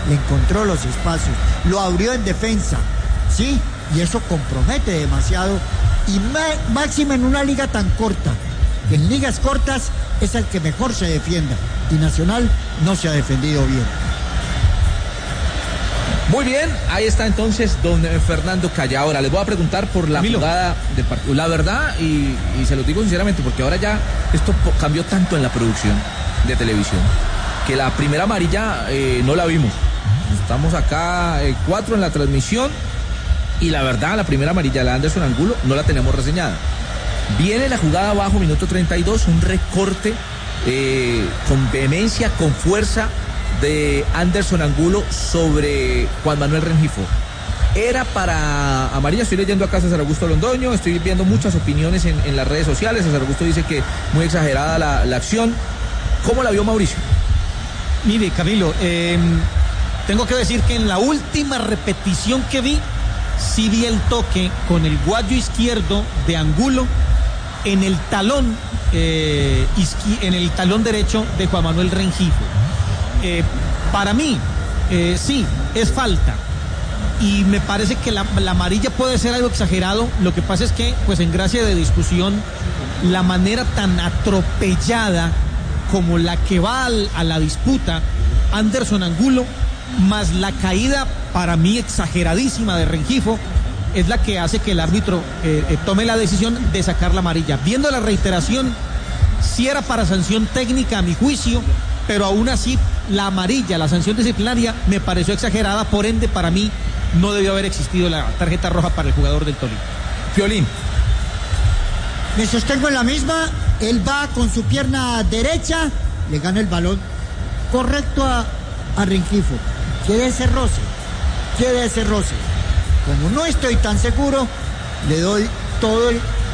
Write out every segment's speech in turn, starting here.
le encontró los espacios, lo abrió en defensa, ¿sí? Y eso compromete demasiado, y máxima en una liga tan corta. En ligas cortas es el que mejor se defienda, y Nacional no se ha defendido bien. Muy bien, ahí está entonces don Fernando Calla. Ahora les voy a preguntar por la jugada de partido. La verdad, y se lo digo sinceramente, porque ahora ya esto cambió tanto en la producción de televisión, que la primera amarilla no la vimos. Estamos acá 4 en la transmisión, y la verdad, la primera amarilla, la de Anderson Angulo, no la tenemos reseñada. Viene la jugada abajo, minuto 32, un recorte con vehemencia, con fuerza, de Anderson Angulo sobre Juan Manuel Rengifo. Era para amarilla. Estoy leyendo acá a César Augusto Londoño, estoy viendo muchas opiniones en las redes sociales. César Augusto dice que muy exagerada la acción. ¿Cómo la vio Mauricio? Mire, Camilo, tengo que decir que en la última repetición que vi, sí vi el toque con el guayo izquierdo de Angulo en el talón derecho de Juan Manuel Rengifo. Para mí, sí, es falta. Y me parece que la amarilla puede ser algo exagerado. Lo que pasa es que, pues en gracia de discusión, la manera tan atropellada como la que va a la disputa Anderson Angulo, más la caída, para mí exageradísima, de Rengifo, es la que hace que el árbitro tome la decisión de sacar la amarilla. Viendo la reiteración, sí era para sanción técnica a mi juicio, pero aún así la amarilla, la sanción disciplinaria, me pareció exagerada. Por ende, para mí no debió haber existido la tarjeta roja para el jugador del Tolima. Piolín. Me sostengo en la misma. Él va con su pierna derecha, le gana el balón correcto a Rengifo. Quiere ese roce. Como no estoy tan seguro, le doy todo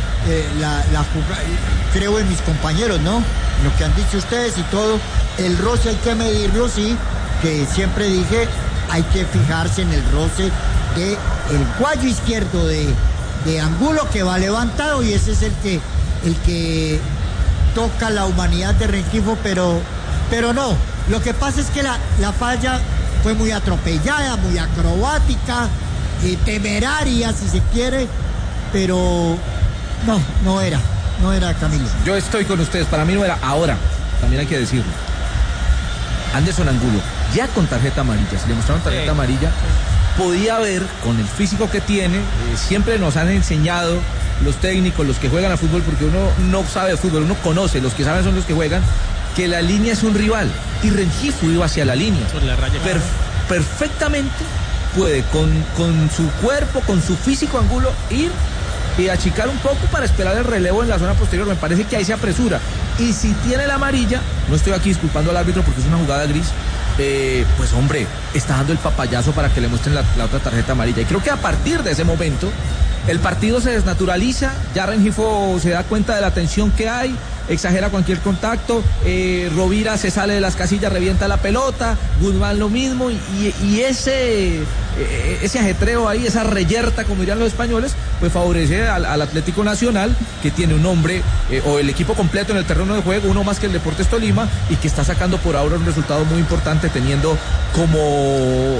creo en mis compañeros, ¿no? Lo que han dicho ustedes y todo. El roce hay que medirlo, sí, que siempre dije, hay que fijarse en el roce de el cuello izquierdo de Angulo, que va levantado, y ese es el que toca la humanidad de Rengifo, pero no. Lo que pasa es que la falla fue muy atropellada, muy acrobática, temeraria, si se quiere, pero no era, Camilo. Yo estoy con ustedes, para mí no era. Ahora, también hay que decirlo, Anderson Angulo, ya con tarjeta amarilla, si le mostraron tarjeta amarilla, podía haber, con el físico que tiene, siempre nos han enseñado los técnicos, los que juegan a fútbol, porque uno no sabe de fútbol, uno conoce, los que saben son los que juegan, que la línea es un rival, y Rengifo iba hacia la línea. Perfectamente puede, con su cuerpo, con su físico, Angulo, ir y achicar un poco para esperar el relevo en la zona posterior. Me parece que ahí se apresura, y si tiene la amarilla, no estoy aquí disculpando al árbitro porque es una jugada gris, pues hombre, está dando el papayazo para que le muestren la otra tarjeta amarilla, y creo que a partir de ese momento el partido se desnaturaliza. Ya Rengifo se da cuenta de la tensión que hay, exagera cualquier contacto, Rovira se sale de las casillas, revienta la pelota, Guzmán lo mismo, y ese ajetreo ahí, esa reyerta, como dirían los españoles, pues favorece al Atlético Nacional, que tiene un hombre, o el equipo completo en el terreno de juego, uno más que el Deportes Tolima, y que está sacando por ahora un resultado muy importante, teniendo como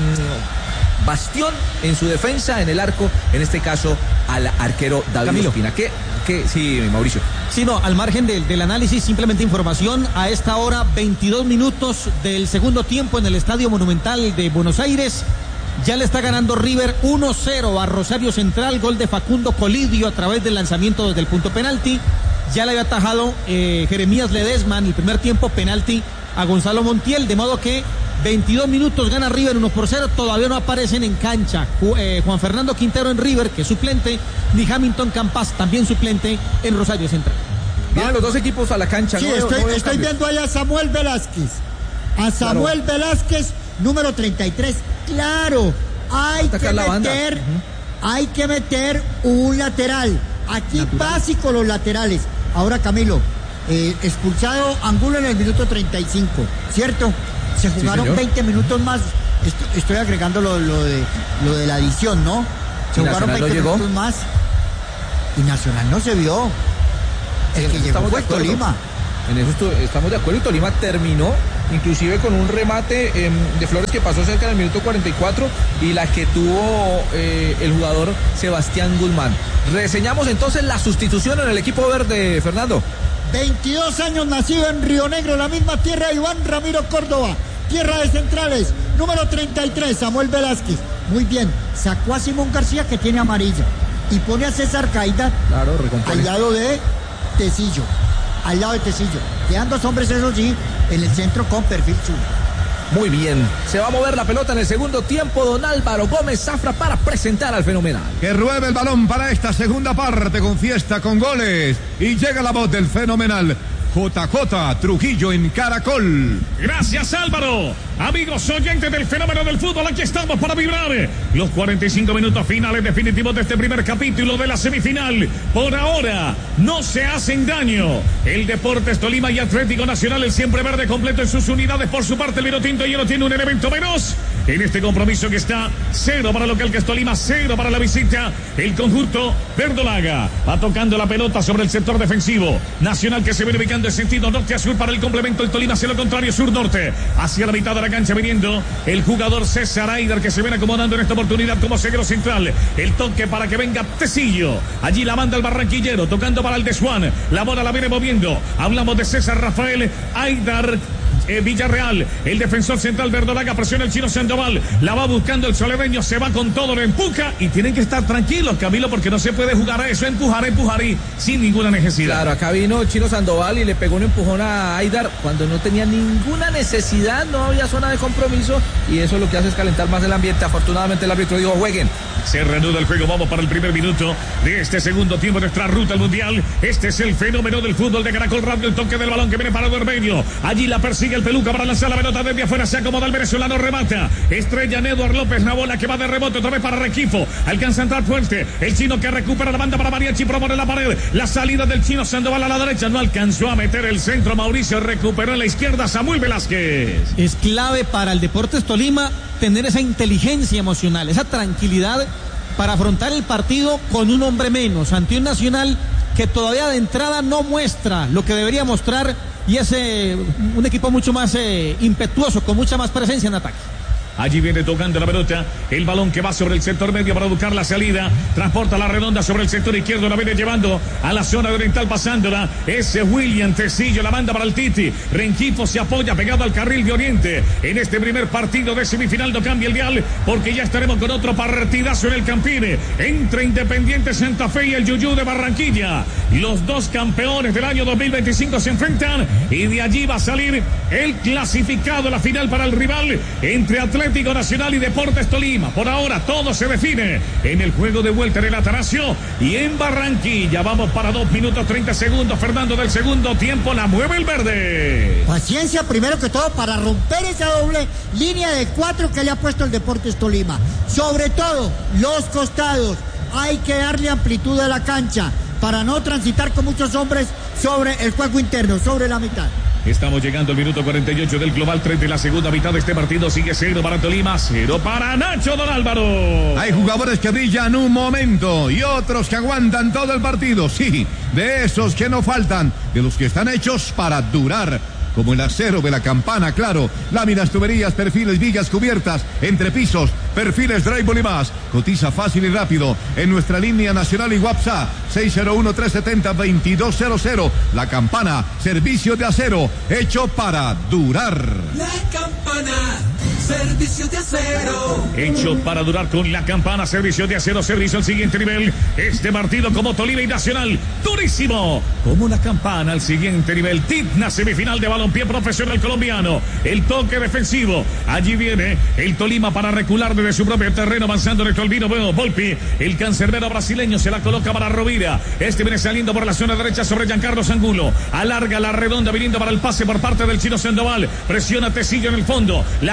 bastión en su defensa, en el arco, en este caso al arquero David Ospina. ¿Qué? Sí, Mauricio. Sí, no, al margen del análisis, simplemente información. A esta hora, 22 minutos del segundo tiempo en el Estadio Monumental de Buenos Aires. Ya le está ganando River 1-0 a Rosario Central, gol de Facundo Colidio a través del lanzamiento desde el punto penalti. Ya le había atajado Jeremías Ledesma en el primer tiempo, penalti a Gonzalo Montiel, de modo que 22 minutos gana River 1-0, todavía no aparecen en cancha Juan Fernando Quintero en River, que es suplente, ni Hamilton Campas, también suplente en Rosario Central. Vienen los dos equipos a la cancha. Sí, estoy viendo ahí a Samuel Velázquez. Velázquez, número 33. Claro, hay que meter un lateral. Aquí básico los laterales. Ahora, Camilo, expulsado Angulo en el minuto 35, ¿cierto? Se jugaron 20 minutos más. Estoy agregando lo de la adición, ¿no? Se jugaron 20 minutos más y Nacional no se vio. El que llegó fue Tolima. En eso estamos de acuerdo, y Tolima terminó inclusive con un remate de Flores que pasó cerca del minuto 44 y la que tuvo el jugador Sebastián Guzmán. Reseñamos entonces la sustitución en el equipo verde, Fernando. 22 años, nacido en Río Negro, la misma tierra de Iván Ramiro Córdoba, tierra de centrales, número 33, Samuel Velázquez. Muy bien, sacó a Simón García, que tiene amarilla, y pone a César Caída al lado de Tecillo. Quedan dos hombres, eso sí, en el centro con perfil chulo. Muy bien, se va a mover la pelota en el segundo tiempo. Don Álvaro Gómez Zafra para presentar al Fenomenal. Que ruede el balón para esta segunda parte con fiesta, con goles. Y llega la voz del Fenomenal. JJ Trujillo en Caracol. Gracias, Álvaro. Amigos oyentes del Fenómeno del Fútbol, aquí estamos para vibrar los 45 minutos finales definitivos de este primer capítulo de la semifinal. Por ahora no se hacen daño el Deportes Tolima y Atlético Nacional, el siempre verde completo en sus unidades. Por su parte, el Vinotinto ya no tiene un elemento menos en este compromiso, que está 0 para local, que es Tolima, 0 para la visita. El conjunto verdolaga va tocando la pelota sobre el sector defensivo. Nacional, que se viene ubicando en sentido norte a sur para el complemento. El Tolima hace lo contrario, sur-norte, hacia la mitad de la cancha, viniendo el jugador César Aidar, que se viene acomodando en esta oportunidad como zaguero central. El toque para que venga Tecillo, allí la manda el barranquillero, tocando para el de Swan, la bola la viene moviendo. Hablamos de César Rafael Aidar Villarreal, el defensor central verdolaga, presiona el chino Sandoval, la va buscando el soleveño, se va con todo, lo empuja, y tienen que estar tranquilos, Camilo, porque no se puede jugar a eso, empujar y sin ninguna necesidad. Claro, acá vino el chino Sandoval y le pegó un empujón a Aidar cuando no tenía ninguna necesidad, no había zona de compromiso, y eso lo que hace es calentar más el ambiente. Afortunadamente el árbitro dijo: jueguen. Se reanuda el juego, vamos para el primer minuto de este segundo tiempo de nuestra ruta al Mundial. Este es el Fenómeno del Fútbol de Caracol Radio, el toque del balón que viene para Dormeño, allí la persigue el Peluca para lanzar la pelota desde afuera, se acomoda el venezolano, remata, estrella Eduard López, la bola que va de rebote otra vez para Rengifo, alcanza a entrar fuerte, el chino que recupera la banda para Mariachi, propone la pared, la salida del chino Sandoval a la derecha, no alcanzó a meter el centro, Mauricio recuperó en la izquierda, Samuel Velázquez. Es clave para el Deportes Tolima tener esa inteligencia emocional, esa tranquilidad para afrontar el partido con un hombre menos, ante un Nacional que todavía de entrada no muestra lo que debería mostrar, y es un equipo mucho más impetuoso, con mucha más presencia en ataque. Allí viene tocando la pelota, el balón que va sobre el sector medio para buscar la salida, transporta la redonda sobre el sector izquierdo, la viene llevando a la zona oriental, pasándola, ese William Tecillo, la manda para el Titi, Rengifo se apoya pegado al carril de Oriente. En este primer partido de semifinal no cambia el dial, porque ya estaremos con otro partidazo en el Campine, entre Independiente Santa Fe y el Yuyú de Barranquilla. Los dos campeones del año 2025 se enfrentan, y de allí va a salir el clasificado a la final para el rival entre Atlético Nacional y Deportes Tolima. Por ahora todo se define en el juego de vuelta en el Atanasio y en Barranquilla. Vamos para 2 minutos 30 segundos, Fernando, del segundo tiempo. La mueve el verde. Paciencia primero que todo para romper esa doble línea de 4 que le ha puesto el Deportes Tolima. Sobre todo los costados, hay que darle amplitud a la cancha para no transitar con muchos hombres sobre el juego interno, sobre la mitad. Estamos llegando al minuto 48 del global 3 de la segunda mitad de este partido. Sigue 0 para Tolima, 0 para Nacho, don Álvaro. Hay jugadores que brillan un momento y otros que aguantan todo el partido. Sí, de esos que no faltan, de los que están hechos para durar. Como el acero de la Campana, claro, láminas, tuberías, perfiles, vigas, cubiertas, entrepisos, perfiles, drywall y más. Cotiza fácil y rápido en nuestra línea nacional y WhatsApp 601-370-2200. La Campana, servicio de acero, hecho para durar. La Campana, servicio de acero. Hecho para durar con La Campana, servicio de acero, servicio al siguiente nivel. Este partido como Tolima y Nacional, durísimo. Como La Campana al siguiente nivel. Tigna, semifinal de balompié profesional colombiano. El toque defensivo. Allí viene el Tolima para recular desde su propio terreno, avanzando en el Colvino Volpi. El cancerbero brasileño se la coloca para Rovira. Este viene saliendo por la zona derecha sobre Giancarlo Angulo. Alarga la redonda viniendo para el pase por parte del chino Sandoval. Presiona Tecillo en el fondo. La toca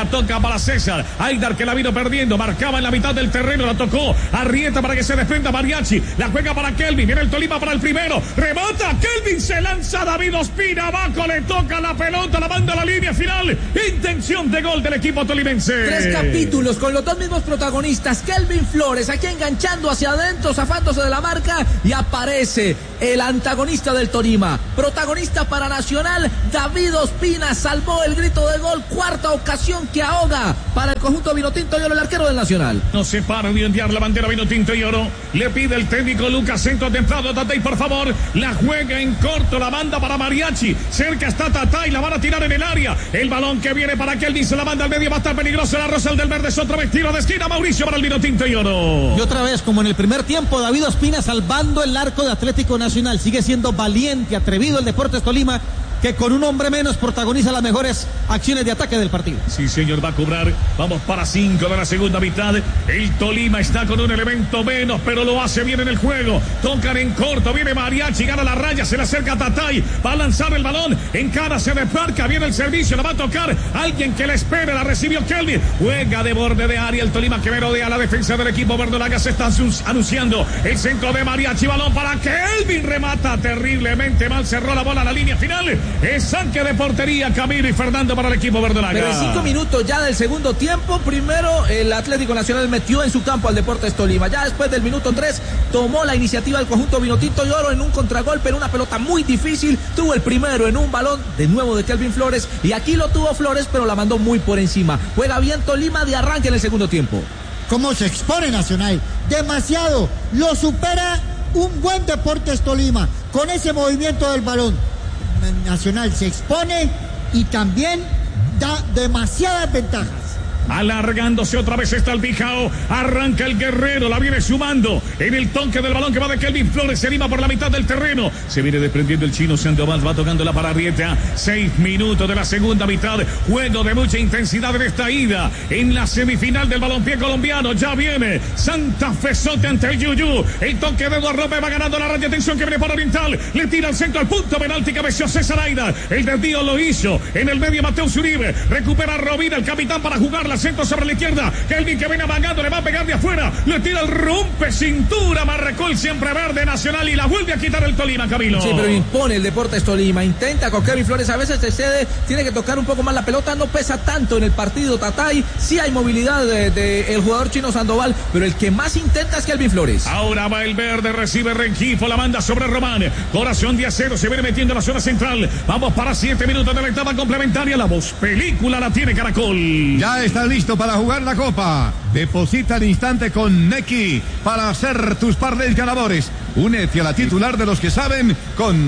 para César. Aidar que la vino perdiendo. Marcaba en la mitad del terreno. La tocó. Arrieta para que se desprenda Mariachi. La juega para Kelvin. Viene el Tolima para el primero. Remata. Kelvin se lanza. David Ospina abajo. Le toca la pelota. La manda a la línea final. Intención de gol del equipo tolimense. 3 capítulos con los dos mismos protagonistas. Kelvin Flores aquí enganchando hacia adentro, zafándose de la marca. Y aparece el antagonista del Tolima. Protagonista para Nacional. David Ospina salvó el grito de gol. Cuarta ocasión que ahoga para el conjunto Vinotinto y Oro, el arquero del Nacional. No se para de ondear la bandera Vinotinto y Oro. Le pide el técnico Lucas Centro templado. Tatay, por favor. La juega en corto. La manda para Mariachi. Cerca está Tatay. La van a tirar en el área. El balón que viene para Kelvin. Se la manda al medio. Va a estar peligroso. La Rosal del Verde es otro vestido de esquina. Mauricio para el Vinotinto y Oro. Y otra vez, como en el primer tiempo, David Ospina salvando el arco de Atlético Nacional. Sigue siendo valiente, atrevido el Deportes Tolima, que con un hombre menos protagoniza las mejores acciones de ataque del partido. Sí, señor, va a cobrar. Vamos para 5 de la segunda mitad. El Tolima está con un elemento menos, pero lo hace bien en el juego. Tocan en corto, viene Mariachi, gana la raya, se le acerca a Tatay, va a lanzar el balón, en cara se desmarca, viene el servicio, la va a tocar alguien que la espera, la recibió Kelvin, juega de borde de área el Tolima que merodea la defensa del equipo verdolaga, se está anunciando el centro de Mariachi, balón para Kelvin, remata terriblemente mal, cerró la bola a la línea final. Es saque de portería, Camilo y Fernando para el equipo verdolaga. Pero en 5 minutos ya del segundo tiempo, primero el Atlético Nacional metió en su campo al Deportes Tolima. Ya después del minuto 3 tomó la iniciativa del conjunto Vinotinto y Oro en un contragolpe, en una pelota muy difícil. Tuvo el primero en un balón de nuevo de Kelvin Flores y aquí lo tuvo Flores, pero la mandó muy por encima. Juega bien Tolima de arranque en el segundo tiempo. ¿Cómo se expone Nacional? Demasiado. Lo supera un buen Deportes Tolima con ese movimiento del balón. Nacional se expone y también da demasiadas ventajas. Alargándose otra vez está el Bijao. Arranca el Guerrero, la viene sumando en el toque del balón que va de Kelvin Flores. Se anima por la mitad del terreno. Se viene desprendiendo el chino Sandoval. Va tocando la para Arrieta. 6 minutos de la segunda mitad. Juego de mucha intensidad en esta ida. En la semifinal del balompié colombiano. Ya viene Santa Fe Sote ante el Yuyu. El toque de Eduardo López va ganando la raya. Atención que viene por Oriental. Le tira al centro al punto penalti. Cabeció César Aida. El desvío lo hizo. En el medio Mateus Uribe. Recupera a Rovira, el capitán, para jugarla. Centro sobre la izquierda. Kelvin que viene amagando, le va a pegar de afuera. Le tira el rompe cintura. Marcó el siempre verde Nacional y la vuelve a quitar el Tolima, Camilo. Sí, pero impone el Deportes Tolima. Intenta con Kelvin Flores. A veces se cede. Tiene que tocar un poco más la pelota. No pesa tanto en el partido Tatay. Sí hay movilidad de el jugador chino Sandoval, pero el que más intenta es Kelvin Flores. Ahora va el verde. Recibe Rengifo. La manda sobre Román. Corazón de acero. Se viene metiendo en la zona central. Vamos para 7 minutos de la etapa complementaria. La voz película la tiene Caracol. Ya está listo para jugar la Copa. Deposita al instante con Nequi para hacer tus parlays ganadores. Únete a la titular de los que saben con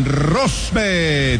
Rosbet.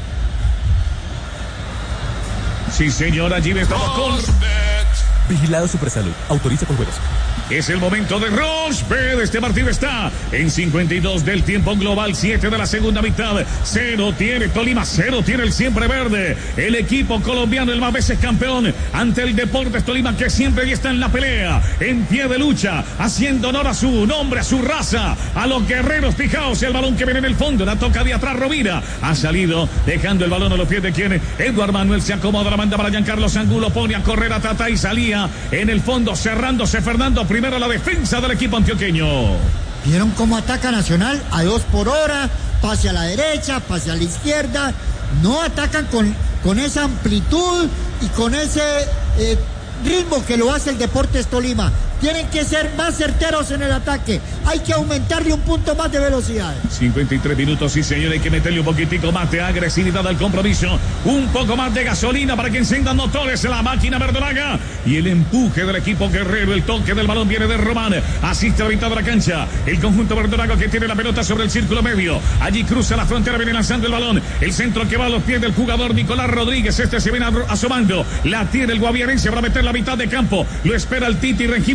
Sí, señor, allí estamos con Vigilado Supersalud. Autoriza por juegos. Es el momento de Rosbet. Este partido está en 52 del tiempo global, 7 de la segunda mitad. 0 tiene Tolima, 0 tiene el siempre verde. El equipo colombiano, el más veces campeón, ante el Deportes Tolima, que siempre está en la pelea, en pie de lucha, haciendo honor a su nombre, a su raza, a los guerreros. Fijaos el balón que viene en el fondo, la toca de atrás Rovira. Ha salido, dejando el balón a los pies de quien Eduardo Manuel se acomoda, la manda para Giancarlo Angulo, pone a correr a Tata y salía en el fondo, cerrándose Fernando. Primero la defensa del equipo antioqueño. ¿Vieron cómo ataca Nacional? A 2 por hora, pase a la derecha, pase a la izquierda. No atacan con esa amplitud y con ese ritmo que lo hace el Deportes Tolima. Tienen que ser más certeros en el ataque. Hay que aumentarle un punto más de velocidad. 53 minutos, sí señor, hay que meterle un poquitico más de agresividad al compromiso. Un poco más de gasolina para que enciendan motores en la máquina verdolaga. Y el empuje del equipo guerrero, el toque del balón viene de Román. Asiste a la mitad de la cancha. El conjunto verdolaga que tiene la pelota sobre el círculo medio. Allí cruza la frontera, viene lanzando el balón. El centro que va a los pies del jugador Nicolás Rodríguez. Este se viene asomando. La tiene el guaviarense para meter la mitad de campo. Lo espera el Titi Rengifo.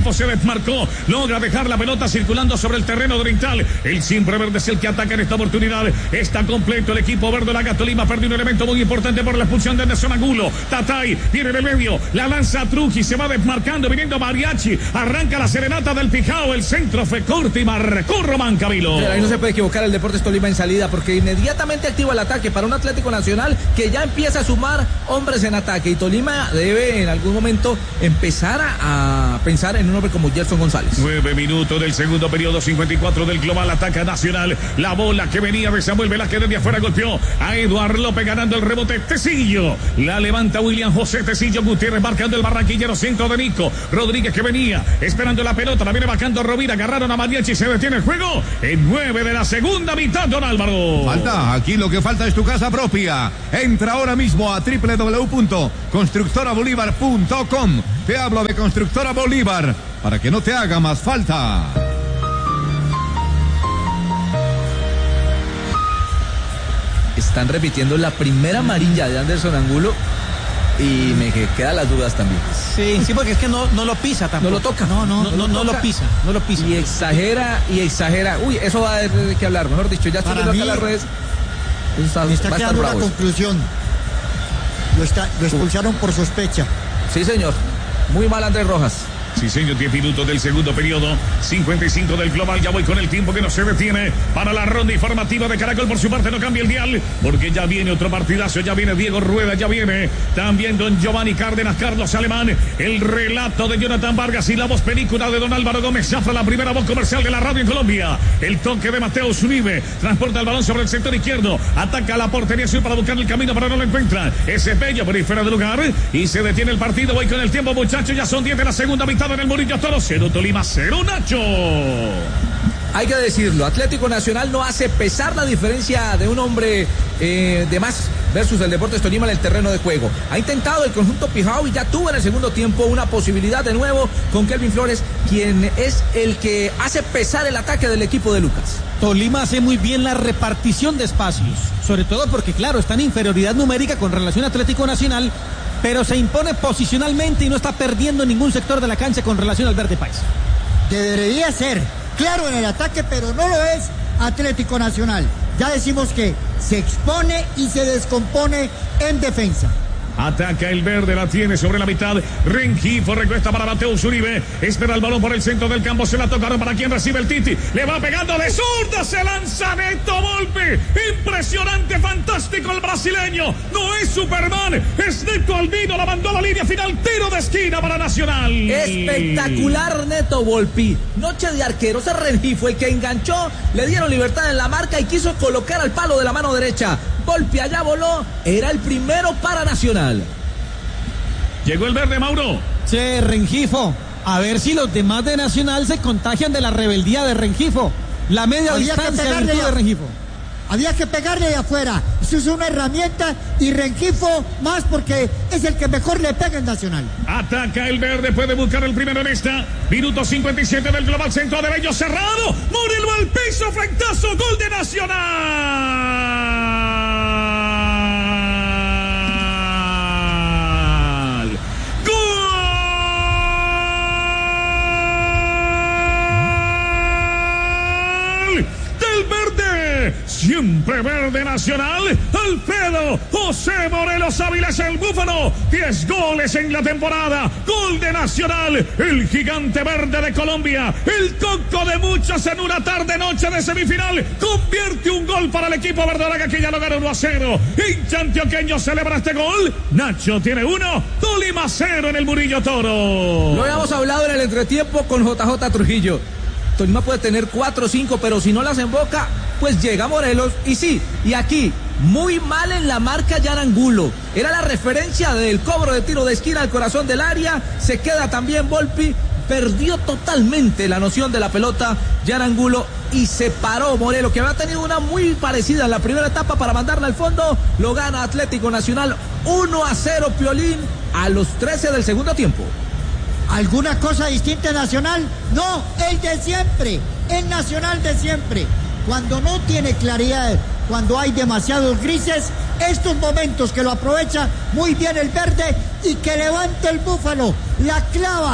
equipo se desmarcó, logra dejar la pelota circulando sobre el terreno oriental. El siempre verde es el que ataca en esta oportunidad. Está completo el equipo verde. La Tolima perdió un elemento muy importante por la expulsión de Anderson Angulo. Tatay viene del medio, la lanza Trujillo, se va desmarcando, viniendo Mariachi, arranca la serenata del Pijao, el centro fue corto y marcó Román Camilo. Pero ahí no se puede equivocar el Deportes Tolima en salida, porque inmediatamente activa el ataque para un Atlético Nacional que ya empieza a sumar hombres en ataque, y Tolima debe en algún momento empezar a pensar en un hombre como Gerson González. 9 minutos del segundo periodo, 54 del global, ataca Nacional, la bola que venía de Samuel Velázquez desde afuera golpeó a Eduardo López ganando el rebote. Tecillo, la levanta William José Tecillo Gutiérrez marcando el barranquillero, centro de Nico Rodríguez que venía esperando la pelota, la viene bajando Rovira, agarraron a Mariachi, se detiene el juego en 9 de la segunda mitad, don Álvaro. Falta, aquí lo que falta es tu casa propia. Entra ahora mismo a www.constructorabolívar.com. Te hablo de Constructora Bolívar para que no te haga más falta. Están repitiendo la primera amarilla de Anderson Angulo y me quedan las dudas también. Sí, porque es que no lo pisa tampoco. No lo toca. No lo pisa. Y exagera. Uy, eso va a haber de qué hablar. Mejor dicho, ya estoy viendo acá las redes. Está quedando una conclusión. Lo expulsaron por sospecha. Sí, señor. Muy mal Andrés Rojas. Sí, señor, 10 minutos del segundo periodo, 55 del global, ya voy con el tiempo que no se detiene para la ronda informativa de Caracol. Por su parte no cambia el dial, porque ya viene otro partidazo, ya viene Diego Rueda, ya viene también don Giovanni Cárdenas, Carlos Alemán, el relato de Jonathan Vargas y la voz película de don Álvaro Gómez Zafra, la primera voz comercial de la radio en Colombia. El toque de Mateo Zunibe, transporta el balón sobre el sector izquierdo, ataca la portería sur para buscar el camino, pero no lo encuentra. Ese bello por ahí fuera de lugar y se detiene el partido. Voy con el tiempo, muchachos, ya son 10 de la segunda mitad en el Murillo Toro. 0 Tolima, 0 Nacho. Hay que decirlo, Atlético Nacional no hace pesar la diferencia de un hombre de más versus el Deportes Tolima en el terreno de juego. Ha intentado el conjunto Pijao y ya tuvo en el segundo tiempo una posibilidad de nuevo con Kelvin Flores, quien es el que hace pesar el ataque del equipo de Lucas. Tolima hace muy bien la repartición de espacios, sobre todo porque, claro, está en inferioridad numérica con relación a Atlético Nacional, pero se impone posicionalmente y no está perdiendo ningún sector de la cancha con relación al Verde Paisa. Debería ser claro en el ataque, pero no lo es Atlético Nacional. Ya decimos que se expone y se descompone en defensa. Ataca el verde, la tiene sobre la mitad. Rengifo recuesta para Mateo Zuribe. Espera el balón por el centro del campo. Se la tocaron para quien recibe el Titi. Le va pegando de zurda. Se lanza Neto Volpi. Impresionante, fantástico el brasileño. No es Superman, es Neto Albino. La mandó a la línea final. Tiro de esquina para Nacional. Espectacular Neto Volpi. Noche de arqueros. Ese Rengifo el que enganchó. Le dieron libertad en la marca y quiso colocar al palo de la mano derecha. Volpi allá voló. Era el primero para Nacional. Llegó el verde, Mauro. Che, Rengifo, a ver si los demás de Nacional se contagian de la rebeldía de Rengifo. La media distancia de Rengifo. Había que pegarle de afuera. Eso es una herramienta y Rengifo más porque es el que mejor le pega en Nacional. Ataca el verde, puede buscar el primero en esta. Minuto 57 del global, centro de Bello cerrado. Morelo al piso, frentazo, gol de Nacional. Siempre verde Nacional. Alfredo José Morelos Áviles, el Búfalo. 10 goles en la temporada. Gol de Nacional. El gigante verde de Colombia. El coco de muchos en una tarde-noche de semifinal. Convierte un gol para el equipo verdolaga que ya lo gana 1-0. Hincha antioqueño celebra este gol. Nacho tiene 1. Tolima 0 en el Murillo Toro. Lo habíamos hablado en el entretiempo con JJ Trujillo. Tolima puede tener 4 o 5, pero si no las emboca, pues llega Morelos. Y sí, y aquí, muy mal en la marca Jan Angulo. Era la referencia del cobro de tiro de esquina al corazón del área. Se queda también Volpi. Perdió totalmente la noción de la pelota Jan Angulo y se paró Morelos, que había tenido una muy parecida en la primera etapa para mandarla al fondo. Lo gana Atlético Nacional 1-0, Piolín, a los 13 del segundo tiempo. ¿Alguna cosa distinta en Nacional? No, el de siempre, el Nacional de siempre. Cuando no tiene claridad, cuando hay demasiados grises, estos momentos que lo aprovecha muy bien el verde y que levanta el Búfalo, la clava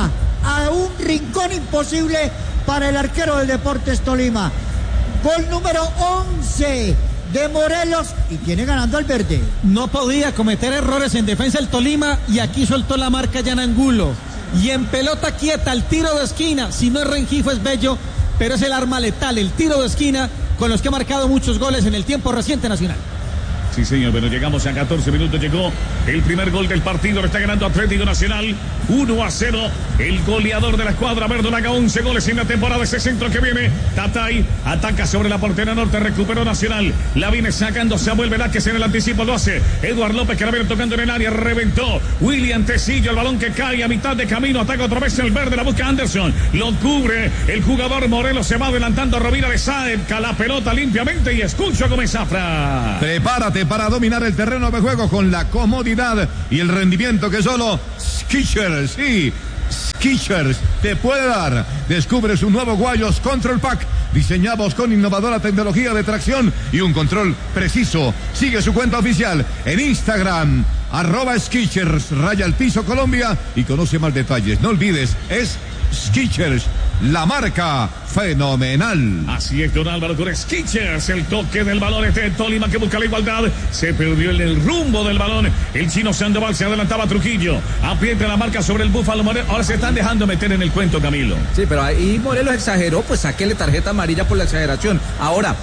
a un rincón imposible para el arquero del Deportes Tolima. Gol número 11 de Morelos y tiene ganando al verde. No podía cometer errores en defensa el Tolima y aquí soltó la marca Jan Angulo. Y en pelota quieta, el tiro de esquina, si no es Rengifo es Bello, pero es el arma letal, el tiro de esquina con los que ha marcado muchos goles en el tiempo reciente Nacional. Sí, señor, pero llegamos a 14 minutos, llegó el primer gol del partido, lo está ganando Atlético Nacional, 1-0, el goleador de la escuadra verdolaga, 11 goles en la temporada, ese centro que viene, Tatay, ataca sobre la portería norte, recuperó Nacional, la viene sacando Samuel Velázquez en el anticipo, lo hace Eduard López, que la viene tocando en el área, reventó William Tecillo, el balón que cae a mitad de camino, ataca otra vez el verde, la busca Anderson, lo cubre, el jugador Morelos se va adelantando, Rovira le saca la pelota limpiamente y escucho como Zafra. Prepárate para dominar el terreno de juego con la comodidad y el rendimiento que solo Skechers, sí, Skechers te puede dar. Descubre sus nuevos guayos Control Pack, diseñados con innovadora tecnología de tracción y un control preciso. Sigue su cuenta oficial en Instagram, @Skechers _Colombia y conoce más detalles. No olvides, es Skechers, la marca fenomenal. Así es, don Álvaro, con Skechers, el toque del balón, Tolima que busca la igualdad, se perdió en el rumbo del balón, el chino Sandoval se adelantaba a Trujillo, aprieta la marca sobre el Búfalo Morelos, ahora se están dejando meter en el cuento, Camilo. Sí, pero ahí Morelos exageró, pues sáquele tarjeta amarilla por la exageración. Ahora,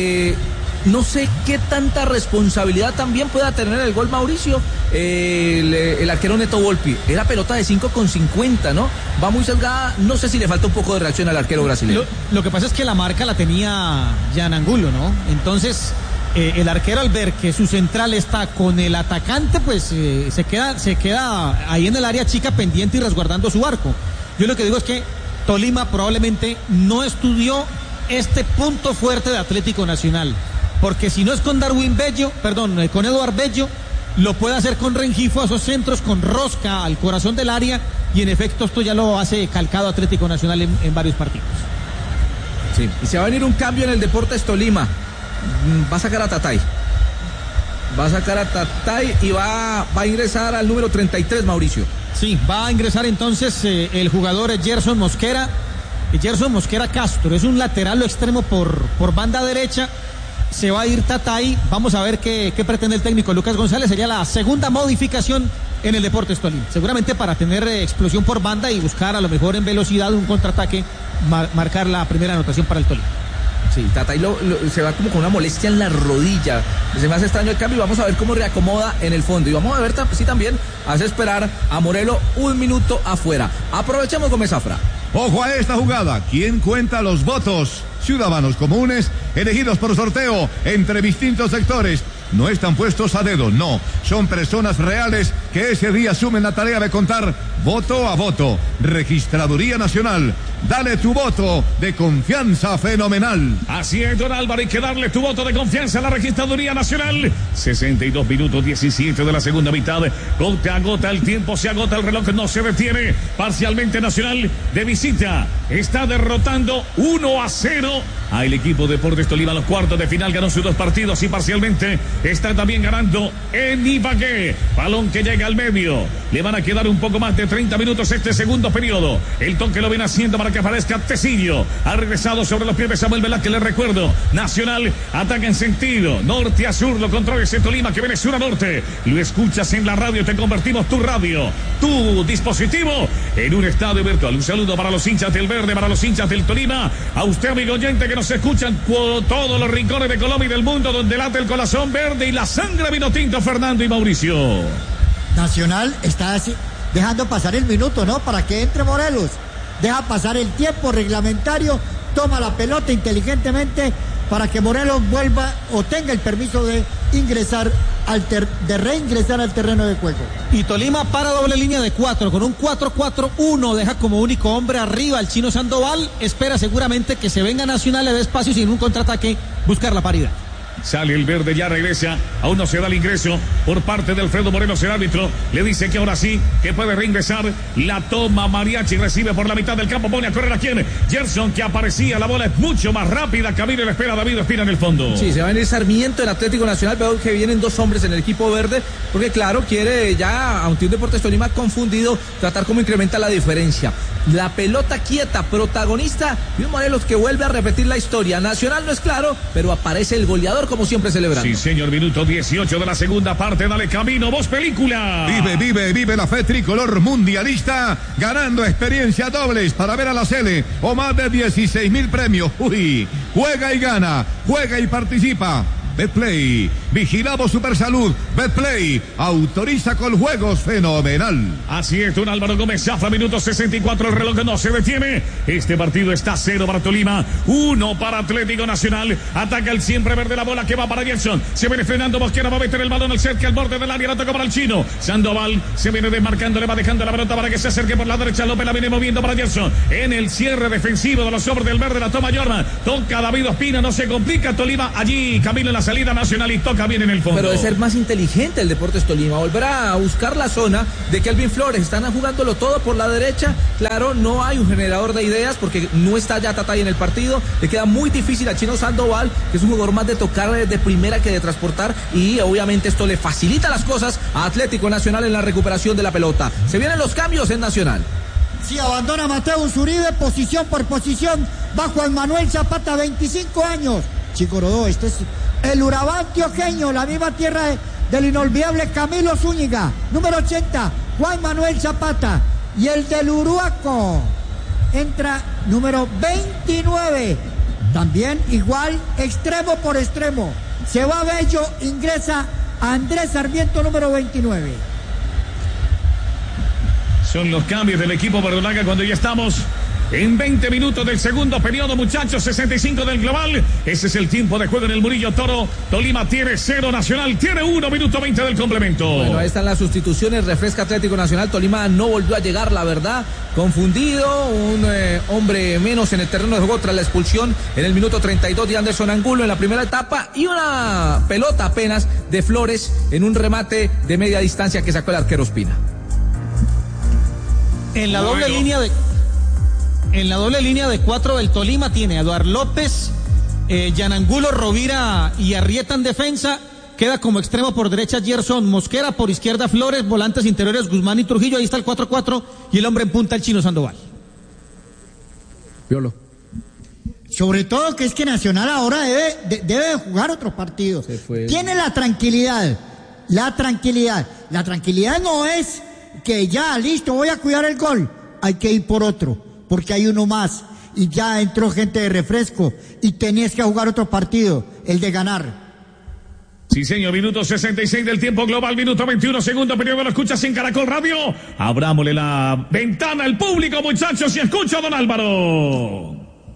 no sé qué tanta responsabilidad también pueda tener el gol Mauricio, el arquero Neto Volpi. Era pelota de 5,50, ¿no? Va muy sesgada, no sé si le falta un poco de reacción al arquero brasileño. Lo que pasa es que la marca la tenía Jan Angulo, ¿no? Entonces, el arquero al ver que su central está con el atacante, pues se queda ahí en el área chica pendiente y resguardando su arco. Yo lo que digo es que Tolima probablemente no estudió este punto fuerte de Atlético Nacional. Porque si no es con con Eduard Bello, lo puede hacer con Rengifo a esos centros, con rosca al corazón del área, y en efecto esto ya lo hace calcado Atlético Nacional en varios partidos. Sí, y se va a venir un cambio en el Deportes Tolima. Va a sacar a Tatay. Y va a ingresar al número 33, Mauricio. Sí, va a ingresar entonces el jugador Gerson Mosquera Castro, es un lateral o extremo por banda derecha. Se va a ir Tatay, vamos a ver qué pretende el técnico Lucas González. Sería la segunda modificación en el Deportes Tolima, seguramente para tener explosión por banda y buscar a lo mejor en velocidad un contraataque, marcar la primera anotación para el Tolima. Sí, Tatay se va como con una molestia en la rodilla, se me hace extraño el cambio y vamos a ver cómo reacomoda en el fondo y vamos a ver si también hace esperar a Morelos un minuto afuera. Aprovechemos Gómez Zafra. Ojo a esta jugada. ¿Quién cuenta los votos? Ciudadanos comunes elegidos por sorteo entre distintos sectores. No están puestos a dedo, no. Son personas reales que ese día asumen la tarea de contar voto a voto. Registraduría Nacional. Dale tu voto de confianza fenomenal. Así es, don Álvaro, hay que darle tu voto de confianza a la Registraduría Nacional. 62 minutos 17 de la segunda mitad. Gota a gota el tiempo, se agota el reloj, no se detiene. Parcialmente Nacional de visita está derrotando 1-0 al equipo Deportes Tolima. Los cuartos de final ganó sus dos partidos y parcialmente está también ganando en Ibagué. Balón que llega al medio. Le van a quedar un poco más de 30 minutos este segundo periodo. El toque lo viene haciendo para que aparezca Tecillo. Ha regresado sobre los pies de Samuel Velázquez, le recuerdo. Nacional ataca en sentido norte a sur. Lo controla ese Tolima que viene sur a norte. Lo escuchas en la radio. Te convertimos tu radio, tu dispositivo, en un estadio virtual. Un saludo para los hinchas del verde, para los hinchas del Tolima. A usted, amigo oyente, que nos escuchan por todos los rincones de Colombia y del mundo, donde late el corazón verde y la sangre vino tinto. Fernando y Mauricio. Nacional está dejando pasar el minuto, ¿no? Para que entre Morelos. Deja pasar el tiempo reglamentario, toma la pelota inteligentemente para que Morelos vuelva o tenga el permiso de ingresar reingresar al terreno de juego. Y Tolima para doble línea de 4 con un 4-4-1, deja como único hombre arriba al chino Sandoval, espera seguramente que se venga Nacional, le dé espacio sin un contraataque, buscar la paridad. Sale el verde, ya regresa. Aún no se da el ingreso por parte de Alfredo Morelos, el árbitro. Le dice que ahora sí, que puede reingresar. La toma Mariachi, recibe por la mitad del campo. Pone a correr a quien. Gerson, que aparecía. La bola es mucho más rápida. Camilo le espera a David Espina en el fondo. Sí, se va a venir Sarmiento, el Atlético Nacional. Veo que vienen dos hombres en el equipo verde. Porque claro, quiere ya, aunque un Deportes Tolima confundido, tratar cómo incrementa la diferencia. la pelota quieta, protagonista y un Morelos que vuelve a repetir la historia. Nacional no es claro, pero aparece el goleador como siempre celebrando. Sí, señor, minuto 18 de la segunda parte. Dale camino, Voz Película. Vive la fe tricolor mundialista, ganando experiencia dobles para ver a la Sele o más de 16.000 premios. Uy, juega y gana, juega y participa. Betplay, vigilamos Supersalud. Betplay, autoriza con juegos fenomenal. Así es, don Álvaro Gómez Zafra, minuto 64, el reloj no se detiene. Este partido está 0 para Tolima, 1 para Atlético Nacional. Ataca el siempre verde, la bola que va para Gerson. Se viene frenando Mosquera, va a meter el balón al cerca, al borde del área, la toca para el chino. Sandoval se viene desmarcando, le va dejando la pelota para que se acerque por la derecha. López la viene moviendo para Gerson. En el cierre defensivo de los hombres del verde, la toma Jordan. Toca David Ospina, no se complica. Tolima allí, camino en la salida Nacional y toca bien en el fondo. Pero de ser más inteligente el Deportes Tolima, volverá a buscar la zona de Kelvin Flores. Están jugándolo todo por la derecha. Claro, no hay un generador de ideas porque no está ya Tatay en el partido. Le queda muy difícil al chino Sandoval, que es un jugador más de tocar de primera que de transportar, y obviamente esto le facilita las cosas a Atlético Nacional en la recuperación de la pelota. Se vienen los cambios en Nacional. Sí, abandona Mateus Uribe, posición por posición, va Juan Manuel Zapata, 25 años. Chico Rodó, este es el Urabá antioqueño, la misma tierra del inolvidable Camilo Zúñiga. Número 80, Juan Manuel Zapata. Y el del Uruaco entra número 29. También igual, extremo por extremo. Se va Bello, ingresa Andrés Sarmiento, número 29. Son los cambios del equipo verdolaga cuando ya estamos en 20 minutos del segundo periodo, muchachos. 65 del global. Ese es el tiempo de juego en el Murillo Toro. Tolima tiene 0, Nacional tiene 1, minuto 20 del complemento. Bueno, ahí están las sustituciones. Refresca Atlético Nacional. Tolima no volvió a llegar, la verdad. Confundido. Un hombre menos en el terreno de juego tras la expulsión en el minuto 32 de Anderson Angulo en la primera etapa. Y una pelota apenas de Flores en un remate de media distancia que sacó el arquero Ospina. En la doble línea de 4 del Tolima tiene a Eduardo López, Yanangulo, Rovira y Arrieta en defensa. Queda como extremo por derecha Gerson Mosquera, por izquierda Flores, volantes interiores Guzmán y Trujillo. Ahí está el 4-4 y el hombre en punta, el chino Sandoval. Violo. Sobre todo que es que Nacional ahora debe jugar otros partidos. Tiene la tranquilidad. La tranquilidad no es que ya, listo, voy a cuidar el gol. Hay que ir por otro, porque hay uno más. Y ya entró gente de refresco y tenías que jugar otro partido, el de ganar. Sí, señor, minuto 66 del tiempo global, minuto 21, segundo periodo, lo escuchas en Caracol Radio. Abrámosle la ventana al público, muchachos, y escucha a don Álvaro.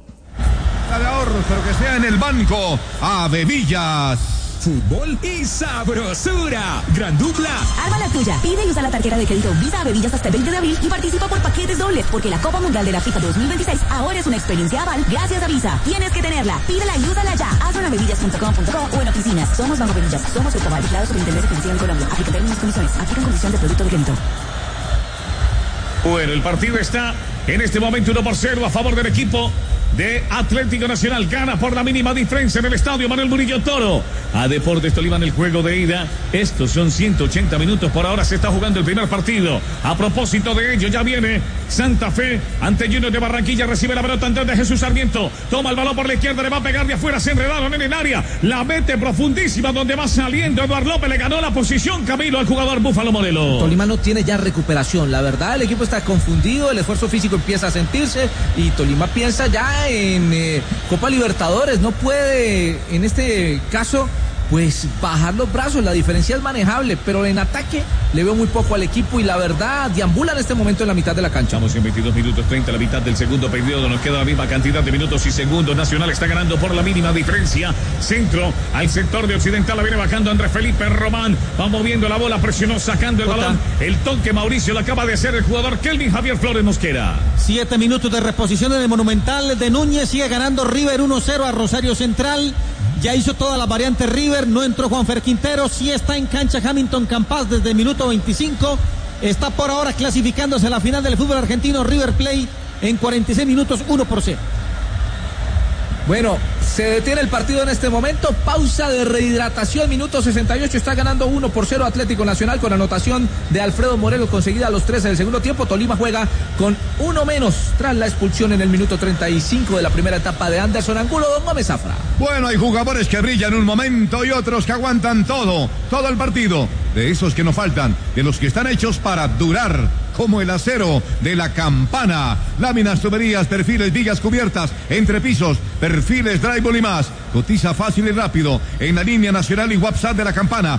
De ahorros, pero que sea en el banco. Avevillas. Fútbol y sabrosura. Gran dupla. Arma la tuya. Pide y usa la tarjeta de crédito Visa Avevillas hasta el 20 de abril y participa por paquetes dobles, porque la Copa Mundial de la FIFA 2026 ahora es una experiencia aval gracias a Visa. Tienes que tenerla. Pídela y úsala ya. Hazlo en avevillas.com.co o en oficinas. Somos Banco Avevillas. Somos Grupo Aval, vigilado Superintendencia Financiera en Colombia. Aplica términos y condiciones. Aplican condición de producto de crédito. Bueno, el partido está en este momento 1-0 a favor del equipo de Atlético Nacional. Gana por la mínima diferencia en el estadio Manuel Murillo Toro. A Deportes Tolima en el juego de ida. Estos son 180 minutos. Por ahora se está jugando el primer partido. A propósito de ello, ya viene Santa Fe ante Junior de Barranquilla. Recibe la pelota Andrés de Jesús Sarmiento. Toma el balón por la izquierda, le va a pegar de afuera. Se enredaron en el área. La mete profundísima donde va saliendo Eduardo López. Le ganó la posición Camilo al jugador Búfalo Morelos. Tolima no tiene ya recuperación. La verdad, el equipo está confundido. El esfuerzo físico empieza a sentirse. Y Tolima piensa ya en Copa Libertadores. No puede, en este caso, pues bajar los brazos. La diferencia es manejable, pero en ataque le veo muy poco al equipo y la verdad deambula en este momento en la mitad de la cancha. Estamos en 22 minutos 30, la mitad del segundo periodo. Nos queda la misma cantidad de minutos y segundos. Nacional está ganando por la mínima diferencia. Centro al sector de Occidental, la viene bajando Andrés Felipe Román. Va moviendo la bola, presionó, sacando el balón. El toque Mauricio lo acaba de hacer el jugador Kelvin Javier Flores Mosquera. 7 minutos de reposición en el Monumental de Núñez. Sigue ganando River 1-0 a Rosario Central. Ya hizo todas las variantes River, no entró Juanfer Quintero, sí está en cancha Hamilton Campas desde el minuto 25, está por ahora clasificándose a la final del fútbol argentino River Plate en 46 minutos 1-0. Bueno, se detiene el partido en este momento, pausa de rehidratación, minuto 68, está ganando 1-0 Atlético Nacional con anotación de Alfredo Morelos conseguida a los 13 del segundo tiempo. Tolima juega con uno menos tras la expulsión en el minuto 35 de la primera etapa de Anderson Angulo. Don Gómez Zafra. Bueno, hay jugadores que brillan un momento y otros que aguantan todo el partido. De esos que no faltan, de los que están hechos para durar, como el acero de la Campana. Láminas, tuberías, perfiles, vigas cubiertas, entrepisos, perfiles, drywall y más. Cotiza fácil y rápido en la línea nacional y WhatsApp de la Campana.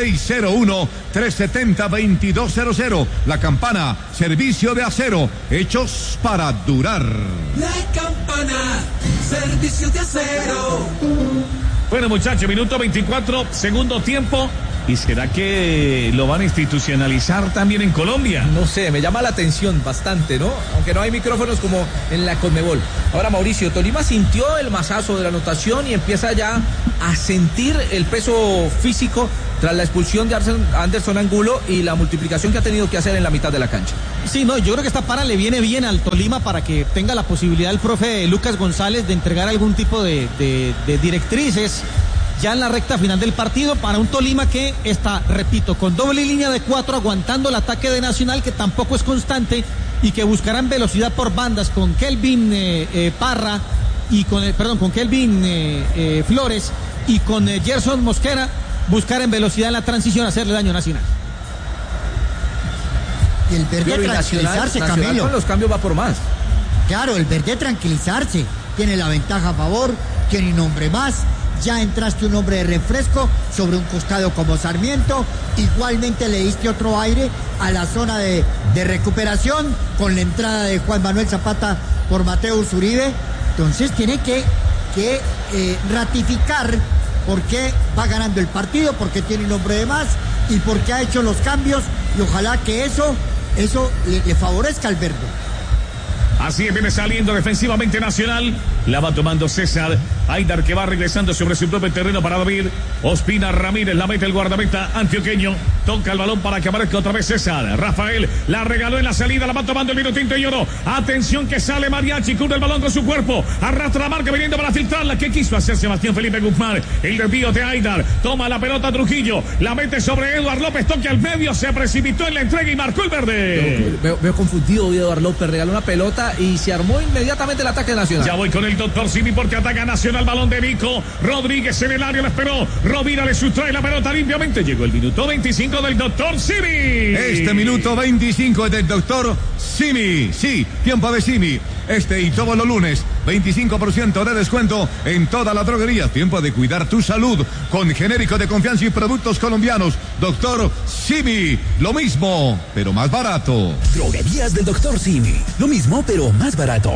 601-370-2200. La Campana, servicio de acero, hechos para durar. La Campana, servicio de acero. Bueno, muchachos, minuto 24, segundo tiempo. ¿Y será que lo van a institucionalizar también en Colombia? No sé, me llama la atención bastante, ¿no? Aunque no hay micrófonos como en la Conmebol. Ahora, Mauricio, Tolima sintió el mazazo de la anotación y empieza ya a sentir el peso físico tras la expulsión de Anderson Angulo y la multiplicación que ha tenido que hacer en la mitad de la cancha. Sí, no, yo creo que esta para le viene bien al Tolima para que tenga la posibilidad el profe Lucas González de entregar algún tipo de directrices ya en la recta final del partido para un Tolima que está, repito, con doble línea de 4 aguantando el ataque de Nacional, que tampoco es constante y que buscarán velocidad por bandas con Kelvin Parra y con Kelvin Flores y con Gerson Mosquera, buscar en velocidad en la transición hacerle daño a Nacional. Y el verde tranquilizarse, Camilo. Con los cambios va por más. Claro, el verde tranquilizarse. Tiene la ventaja a favor, tiene un hombre más. Ya entraste un hombre de refresco sobre un costado como Sarmiento. Igualmente le diste otro aire a la zona de recuperación con la entrada de Juan Manuel Zapata por Mateus Uribe. Entonces tiene que ratificar por qué va ganando el partido, porque tiene un hombre de más y porque ha hecho los cambios, y ojalá que eso le favorezca al verde. Así viene saliendo defensivamente Nacional. La va tomando César. Aidar, que va regresando sobre su propio terreno para David. Ospina Ramírez la mete el guardameta antioqueño. Toca el balón para que aparezca otra vez César. Rafael la regaló en la salida. La va tomando el vino tinto y oro. Atención que sale Mariachi. Cubre el balón con su cuerpo. Arrastra la marca viniendo para filtrarla. ¿Qué quiso hacer Sebastián Felipe Guzmán? El desvío de Aidar. Toma la pelota Trujillo. La mete sobre Eduard López. Toque al medio. Se precipitó en la entrega y marcó el verde. Veo confundido Eduard López. Regaló una pelota y se armó inmediatamente el ataque Nacional. Ya voy con el doctor Simi porque ataca Nacional. Balón de Vico. Rodríguez en el área, lo esperó. Rovira le sustrae la pelota limpiamente. Llegó el minuto 25 del doctor Simi. Este minuto 25 es del doctor Simi. Sí, tiempo de Simi. Este y todos los lunes, 25% de descuento en toda la droguería. Tiempo de cuidar tu salud con genérico de confianza y productos colombianos. Doctor Simi, lo mismo, pero más barato. Droguerías del doctor Simi. Lo mismo, pero más barato.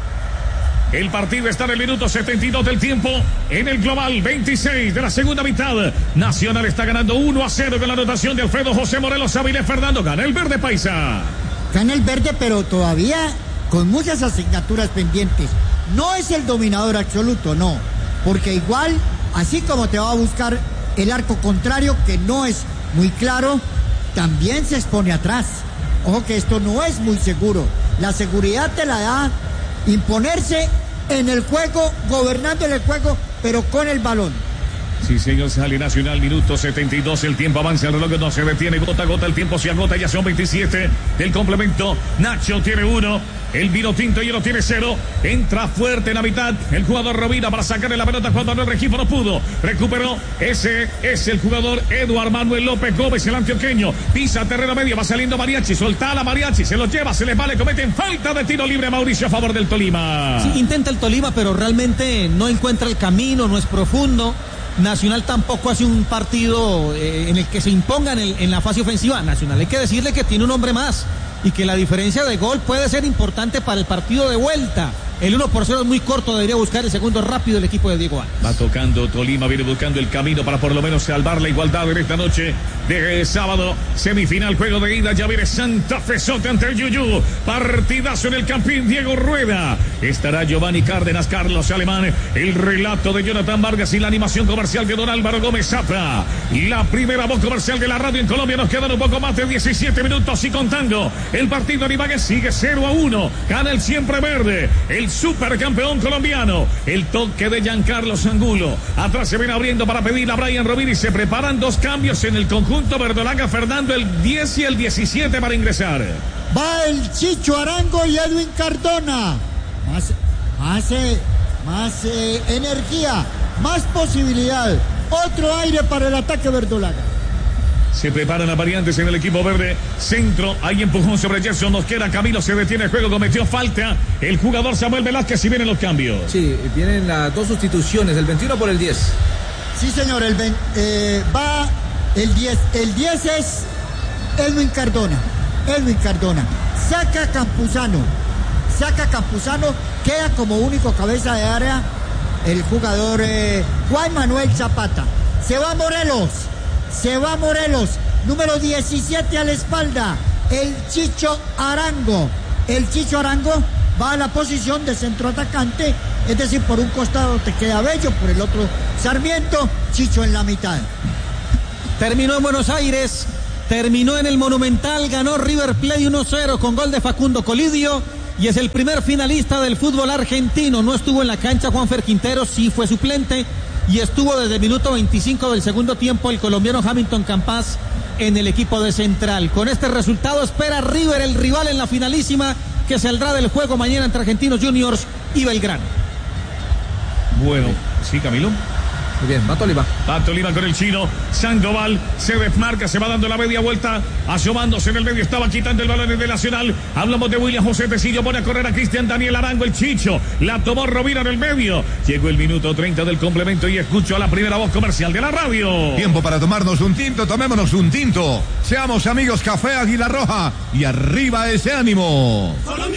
El partido está en el minuto 72 del tiempo. En el global 26 de la segunda mitad. Nacional está ganando 1-0 con la anotación de Alfredo José Morelos Ávila. Fernando, gana el verde paisa. Gana el verde, pero todavía con muchas asignaturas pendientes. No es el dominador absoluto, no. Porque igual, así como te va a buscar el arco contrario, que no es muy claro, también se expone atrás. Ojo que esto no es muy seguro. La seguridad te la da imponerse en el juego, gobernando en el juego, pero con el balón. Sí, señor, sale Nacional, minuto 72, el tiempo avanza, el reloj no se detiene, gota a gota, el tiempo se agota, ya son 27 del complemento. Nacho tiene 1, el vino tinto y lo tiene 0, entra fuerte en la mitad, el jugador Rovira para sacarle la pelota cuando Manuel Rengifo no pudo, recuperó, ese es el jugador Eduard Manuel López Gómez, el antioqueño, pisa terreno medio, va saliendo Mariachi, solta a la Mariachi, se lo lleva, se les vale, cometen falta de tiro libre, Mauricio, a favor del Tolima. Sí, intenta el Tolima, pero realmente no encuentra el camino, no es profundo. Nacional tampoco hace un partido en el que se impongan en la fase ofensiva. Nacional hay que decirle que tiene un hombre más y que la diferencia de gol puede ser importante para el partido de vuelta. El 1-0 es muy corto, debería buscar el segundo rápido el equipo de Diego Alves. Va tocando Tolima, viene buscando el camino para por lo menos salvar la igualdad en esta noche de sábado. Semifinal, juego de ida, ya viene Santa Fe Sote ante el Yuyu. Partidazo en el Campín, Diego Rueda. Estará Giovanni Cárdenas, Carlos Alemán, el relato de Jonathan Vargas y la animación comercial de don Álvaro Gómez Zafra. La primera voz comercial de la radio en Colombia. Nos quedan un poco más de 17 minutos y contando. El partido en Ibagué sigue 0-1. Gana el siempre verde. El supercampeón colombiano. El toque de Giancarlo Angulo. Atrás se viene abriendo para pedir a Brian Rovira y se preparan dos cambios en el conjunto verdolaga. Fernando, el 10 y el 17 para ingresar. Va el Chicho Arango y Edwin Cardona. Más energía, más posibilidad. Otro aire para el ataque verdolaga. Se preparan las variantes en el equipo verde. Centro, hay empujón sobre Gerson Mosquera. Camilo se detiene el juego, cometió falta el jugador Samuel Velázquez y vienen los cambios. Sí, vienen las dos sustituciones, el 21 por el 10. Sí, señor, va el 10. El 10 es Edwin Cardona. Saca Campuzano, queda como único cabeza de área el jugador Juan Manuel Zapata. Se va Morelos, número 17 a la espalda, el Chicho Arango va a la posición de centroatacante, es decir, por un costado te queda Bello, por el otro Sarmiento, Chicho en la mitad. Terminó en Buenos Aires, terminó en el Monumental, ganó River Plate 1-0 con gol de Facundo Colidio y es el primer finalista del fútbol argentino. No estuvo en la cancha Juanfer Quintero, sí fue suplente y estuvo desde el minuto 25 del segundo tiempo el colombiano Hamilton Campas en el equipo de Central. Con este resultado espera River, el rival en la finalísima que saldrá del juego mañana entre Argentinos Juniors y Belgrano. Bueno, sí, Camilo. Muy bien, va Tolima con el chino. Sandoval se desmarca, se va dando la media vuelta, asomándose en el medio, estaba quitando el balón de Nacional. Hablamos de William José Tecillo, pone a correr a Cristian Daniel Arango, el Chicho. La tomó Rovira en el medio. Llegó el minuto 30 del complemento y escucho a la primera voz comercial de la radio. Tiempo para tomarnos un tinto, tomémonos un tinto. Seamos amigos, Café Águila Roja y arriba ese ánimo.